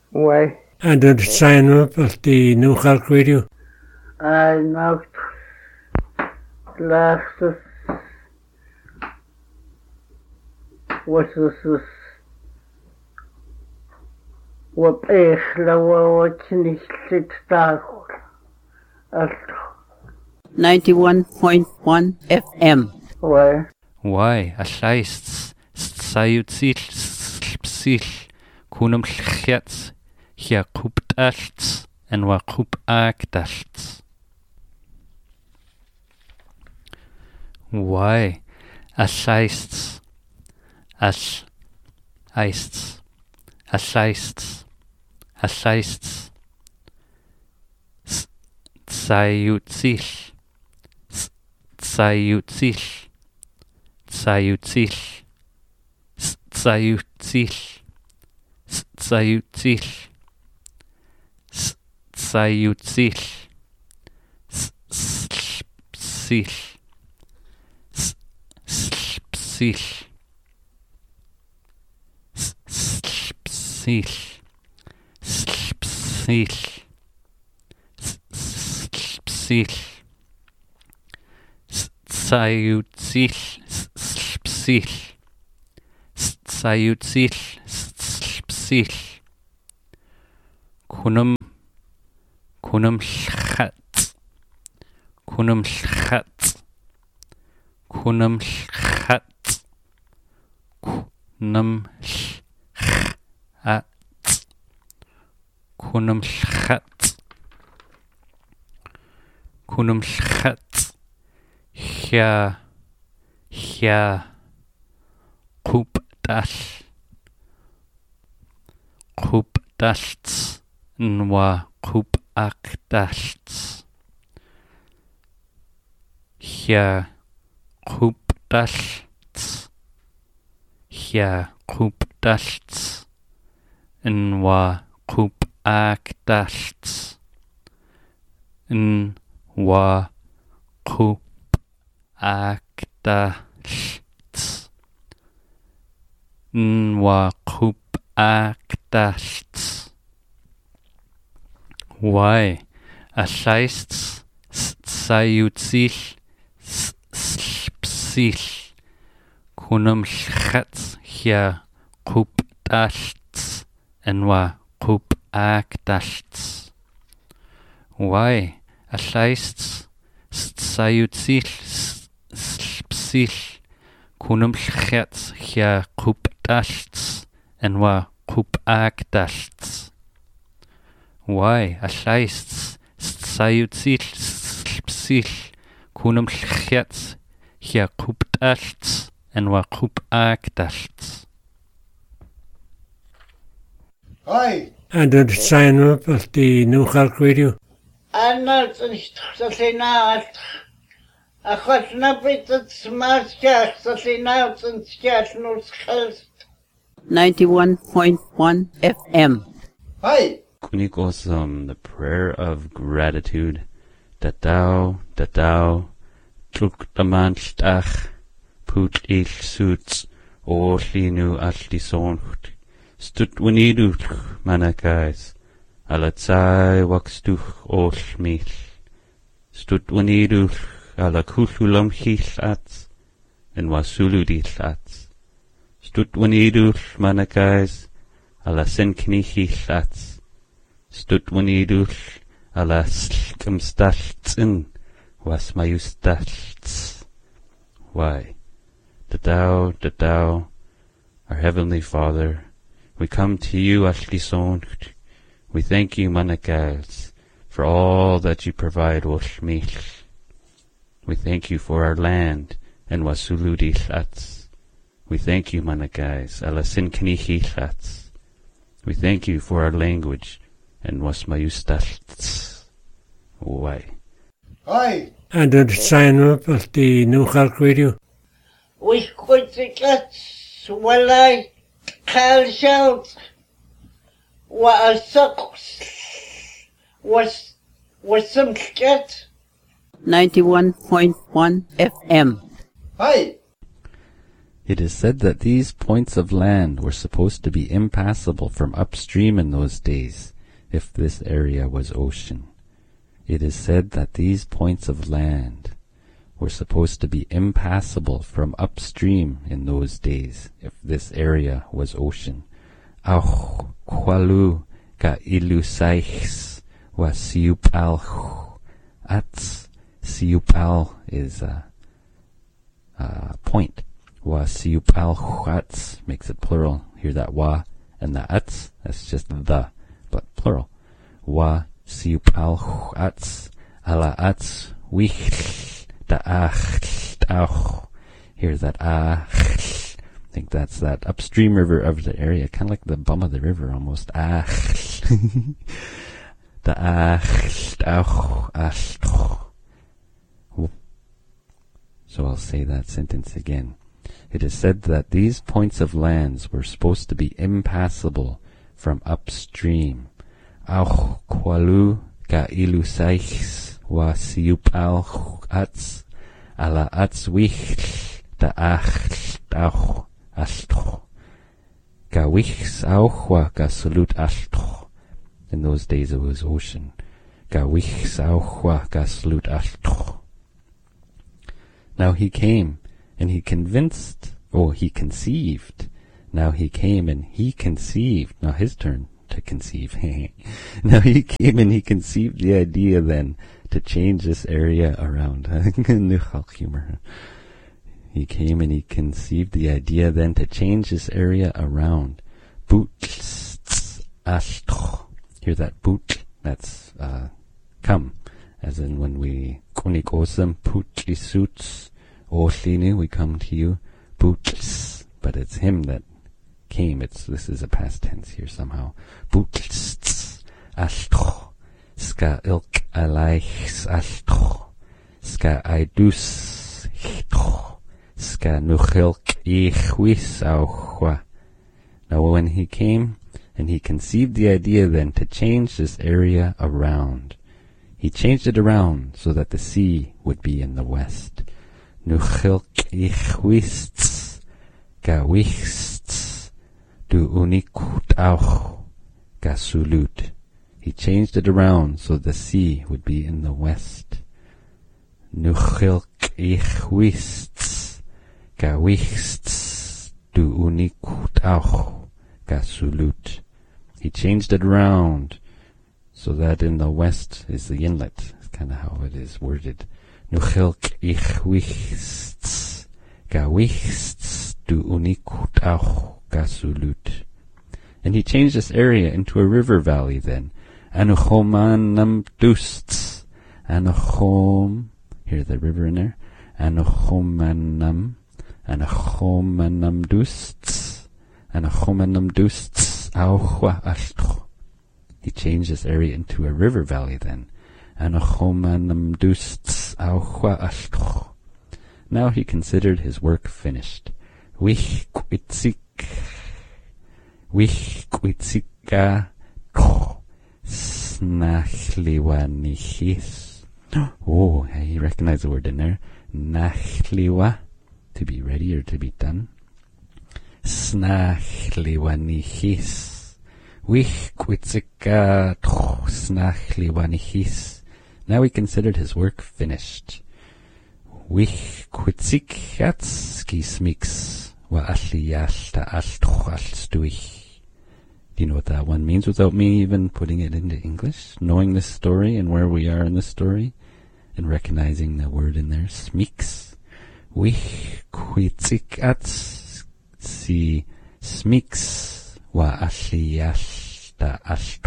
Why? And the sign up of the New Halk Radio. I know last was this what watching sit down 91.1 FM. Why a llais sayutsil psil kunum lchiats hia kuptalts en wa kupagtalts. Why a llais as aists a llais a llais sayutsil sayutsil sayutsil sayutsil sayutsil sayutsil slpsil slpsil slpsil slpsil slpsil sayutsil slpsil sayutsil slpsil kunum lchat kunum lchat kunum lchat kunum lchat kunum lchat kunum lchat hia qupdalts nwa qupakdalts hia qupdalts nwa qupakdalts nwa qupakdalts nwa qupakdalts. Why a llais sayutsil slpsil kunum lchat hia qupdalts enwa qupakdalts. Why a llais sayutsil slpsil kunum lchat hia qupdalts enwa qupakdalts. Why a llais sayutsil slpsil kunum lchat hia qupdalts enwa qupakdalts. Hi. And the sign up of the New Halk Radio. Annars nicht Salina achos na bitte smaskach Salina und skach nur skels 91.1 FM. Hi. Kunikosam, the prayer of gratitude that thou truktamanstach put il suits o linu altisoncht stut winiduch manakais alatsai wakstuch o smil stut winiduch ala kusulam hilats en wasuludilats stut winiduch manakais ala senkni hilats stut winiduch ala slkumstaltsin was mayustalts. Why, that thou, our Heavenly Father, we come to you, Ashlison. We thank you, Manakals, for all that you provide, Oshmich. We thank you for our land and Wasuludi Lats. We thank you, Manakais, Alasinknihi Lats. We thank you for our language and Wasmayustalts. Why? Hi. And the sign up of the New Halk Radio. We could get swallow Carl Schultz was some sketch 91.1 FM. Hi. It is said that these points of land were supposed to be impassable from upstream in those days, if this area was ocean. It is said that these points of land were supposed to be impassable from upstream in those days, if this area was ocean. Auch qualu ga ilusaichs wa siupal ats. Siupal is a point. Wa siupal ats makes it plural. Hear that wa and the ats? That's just the, but plural. Wa siupal ats ala ats wich da ach. Hear that ah. I think that's that upstream river of the area, kind of like the bum of the river almost. Ah. Da ach. So I'll say that sentence again. It is said that these points of lands were supposed to be impassable from upstream. Auch qualu ga ilusaichs wa siupal ats ala ats wich da ach astro. Ga wichs auch wa ga salut astro. In those days it was ocean. Ga wichs auch wa ga salut astro. Now he came and he conceived. Now he came and he conceived. Now his turn to conceive. Now he came and he conceived the idea then to change this area around. Humor. He came and he conceived the idea then to change this area around. Boot astro. Hear that boot? That's come. As in when we kunikosam putli suits oslinu, we come to you. Boots. But it's him that came. This is a past tense here somehow. Boots astro. Ska ilk alaichs astro. Ska aidus hitro. Ska nuchilk ichwis auchwa. Now when he came and he conceived the idea then to change this area around, he changed it around so that the sea would be in the west. Nuchilk ichwists gawichts du unikut auch gasulut. He changed it around so the sea would be in the west. Nuchilk ichwists gawichts du unikut auch gasulut. He changed it around so that in the west is the inlet. That's kind of how it is worded. Nuchilk ichwichts gawichts du unikut auch gasulut. And he changed this area into a river valley then. Anuchomanam dusts. Anuchom. Hear the river in there. Anuchomanam. Anuchomanam dusts. Anuchomanam dusts. Auchwa astro. He changed this area into a river valley then. Anuchomanam dusts. Auchwa astro. Now he considered his work finished. Wich kwitzika snachliwanichis. Oh, he recognized the word in there. Nachliwa, to be ready or to be done. Snachliwanichis. Wich kwitzika snachliwanichis. Now he considered his work finished. Wich kwitzikats skismix wa aliyalta alstuich. Do you know what that one means without me even putting it into English? Knowing this story and where we are in this story and recognizing the word in there, smix. Wich kwitzikats si smix wa aliyalta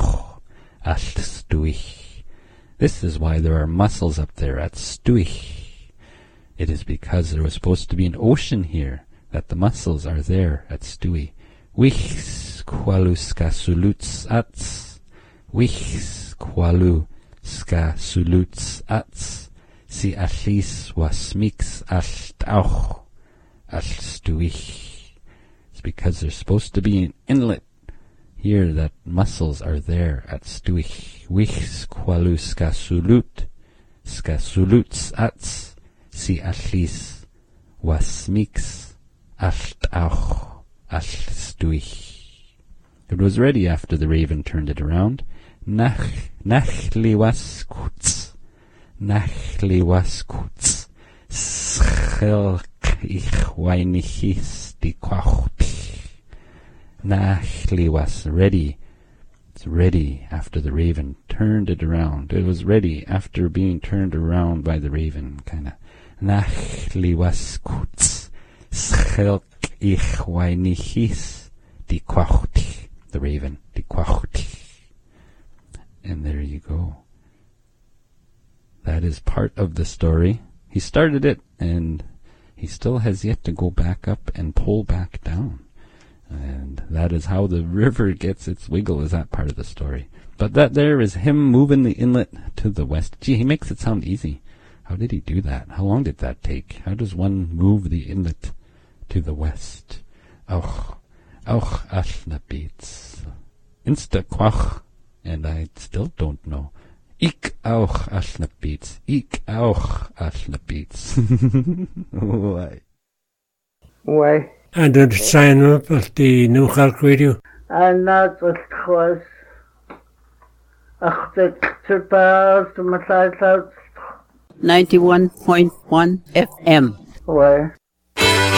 alstuich. This is why there are mussels up there at Stuich. It is because there was supposed to be an ocean here that the mussels are there at Stui. Wichs qualu ska suluts ats. Wichs qualu ska suluts ats. Si achis wasmix alstauch alstuich. It's because there's supposed to be an inlet here that mussels are there at Stuich. Wichs qualu ska suluts ats. Si achis wasmix Allt auch, allstuich. It was ready after the raven turned it around. Nachli was kuts. Nachli was kuts. Schelk ich weinichis die quacht. Nachli was ready. It's ready after the raven turned it around. It was ready after being turned around by the raven, kinda. Nachli was kuts. Schelk ich weinichis die quacht. The raven, die quacht. And there you go. That is part of the story. He started it, and he still has yet to go back up and pull back down. And that is how the river gets its wiggle, is that part of the story. But that there is him moving the inlet to the west. Gee, he makes it sound easy. How did he do that? How long did that take? How does one move the inlet to the west? Auch Ashnabits. Insta quach. And I still don't know. Ik auch Ashnabits. Ik auch Ashnabits. Why? Why? And the sign up at the New York Radio. And that was close. Ach, the triples to my side out. 91.1 FM. Why?